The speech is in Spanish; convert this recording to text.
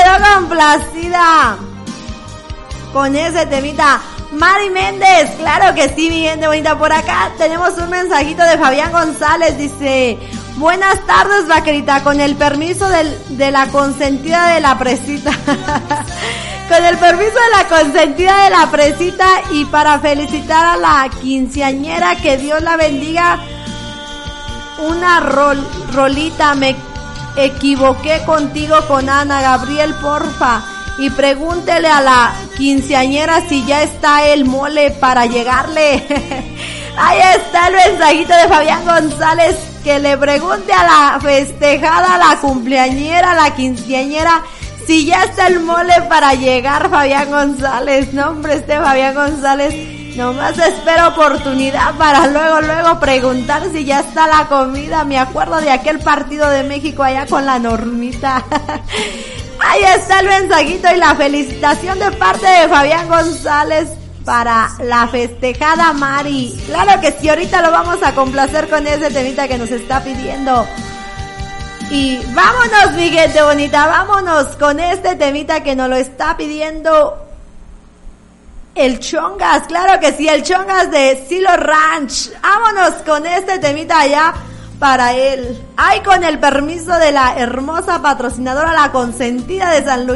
quedó complacida con ese temita. Mari Méndez, claro que sí, mi gente bonita. Por acá tenemos un mensajito de Fabián González, dice: buenas tardes, vaquerita, con el permiso de la consentida de la presita. Con el permiso de la consentida de la presita, y para felicitar a la quinceañera, que Dios la bendiga, una rolita, me equivoqué contigo con Ana Gabriel, porfa, y pregúntele a la quinceañera si ya está el mole para llegarle. Ahí está el mensajito de Fabián González, que le pregunte a la festejada, a la cumpleañera, a la quinceañera, si ya está el mole para llegar, Fabián González. No, hombre, Fabián González, nomás espero oportunidad para luego preguntar si ya está la comida. Me acuerdo de aquel partido de México allá con la Normita. Ahí está el mensajito y la felicitación de parte de Fabián González para la festejada Mari. Claro que sí, ahorita lo vamos a complacer con ese temita que nos está pidiendo. Y vámonos, mi gente bonita, vámonos con este temita que nos lo está pidiendo el Chongas. Claro que sí, el Chongas de Silo Ranch. Vámonos con este temita allá para él. Ay, con el permiso de la hermosa patrocinadora, la consentida de San Luis.